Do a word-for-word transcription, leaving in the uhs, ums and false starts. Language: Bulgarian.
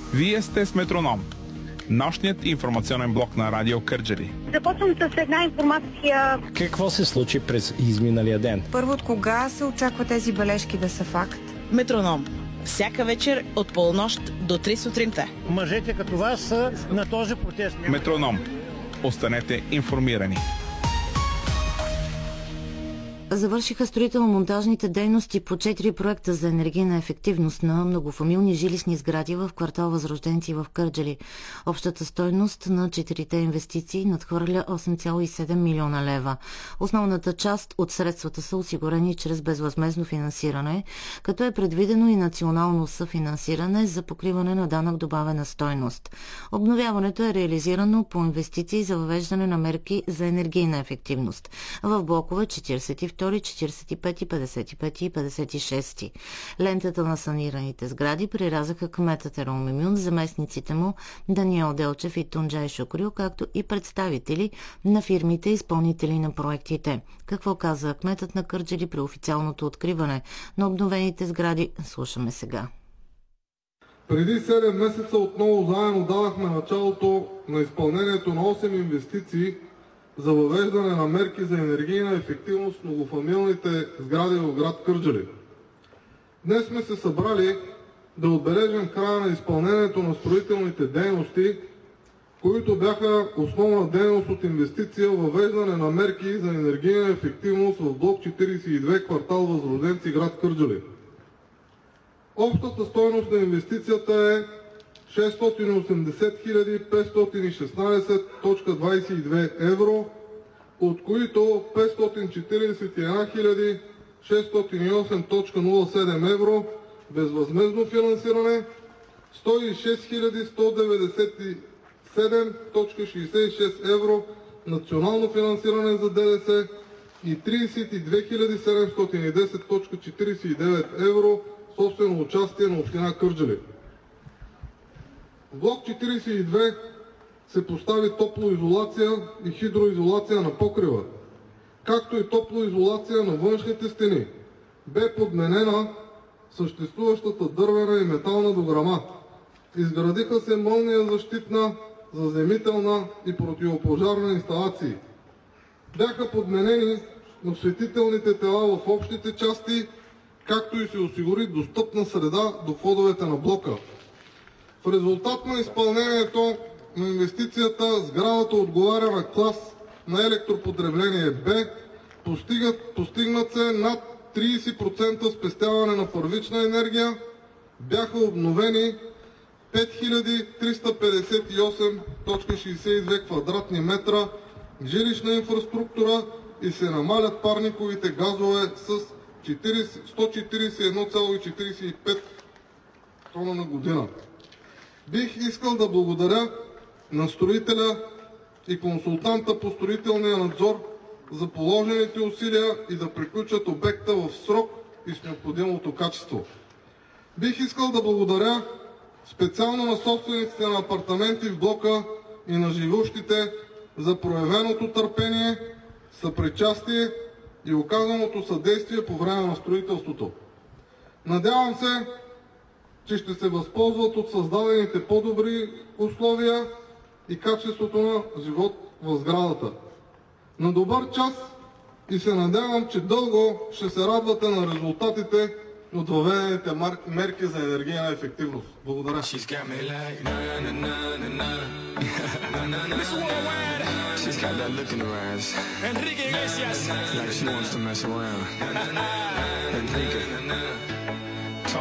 Вие сте с Метроном, нощният информационен блок на Радио Кърджали. Започвам с една информация. Какво се случи през изминалия ден? Първо, от кога се очаква тези бележки да са факт? Метроном. Всяка вечер от полунощ до три сутринта. Мъжете като вас са на този протест. Метроном. Останете информирани. Завършиха строително-монтажните дейности по четири проекта за енергийна ефективност на многофамилни жилищни сгради в квартал Възрожденци в Кърджали. Общата стойност на четирите инвестиции надхвърля осем цяло и седем милиона лева. Основната част от средствата са осигурени чрез безвъзмездно финансиране, като е предвидено и национално съфинансиране за покриване на данък добавена стойност. Обновяването е реализирано по инвестиции за въвеждане на мерки за енергийна ефективност в блокове четиридесет и втори, четиридесет и пети, петдесет и пети и петдесет и шести. Лентата на санираните сгради прирязаха кметът Ерол Мемюн, заместниците му Даниел Делчев и Тунджай Шукрю, както и представители на фирмите изпълнители на проектите. Какво каза кметът на Кърджали при официалното откриване на обновените сгради? Слушаме сега. Преди седем месеца отново заедно дадахме началото на изпълнението на осем инвестиции за въвеждане на мерки за енергийна ефективност в многофамилните сгради в град Кърджали. Днес сме се събрали да отбележим края на изпълнението на строителните дейности, които бяха основна дейност от инвестиция в въвеждане на мерки за енергийна ефективност в блок четиридесет и две, квартал Възрожденци, град Кърджали. Общата стойност на инвестицията е шестстотин и осемдесет хиляди петстотин и шестнадесет цяло двадесет и две евро, от които петстотин четиридесет и една хиляди шестстотин и осем цяло нула седем евро безвъзмездно финансиране, сто и шест хиляди сто деветдесет и седем цяло шестдесет и шест евро национално финансиране за ДДС и тридесет и две хиляди седемстотин и десет цяло четиридесет и девет евро собствено участие на община Кърджали. В блок четиридесет и две се постави топлоизолация и хидроизолация на покрива, както и топлоизолация на външните стени. Бе подменена съществуващата дървена и метална дограма. Изградиха се мълния защитна, заземителна и противопожарна инсталации. Бяха подменени осветителните тела в общите части, както и се осигури достъпна среда до входовете на блока. В резултат на изпълнението на инвестицията сградата отговаря на клас на електропотребление Б, постигат, постигнат се над тридесет процента спестяване на първична енергия, бяха обновени пет хиляди триста петдесет и осем цяло шестдесет и две квадратни метра жилищна инфраструктура и се намалят парниковите газове с сто четиридесет и едно цяло четиридесет и пет тона на година. Бих искал да благодаря на строителя и консултанта по строителния надзор за положените усилия и да приключат обекта в срок и с необходимото качество. Бих искал да благодаря специално на собствениците на апартаменти в блока и на живущите за проявеното търпение, съпричастие и оказаното съдействие по време на строителството. Надявам се, че ще се възползват от създадените по-добри условия и качеството на живот в сградата. На добър час и се надявам, че дълго ще се радвате на резултатите от въведените мерки за енергийна ефективност. Благодаря. She's got that look in her eyes. Enrique Iglesias. Like she wants to mess around. Enrique.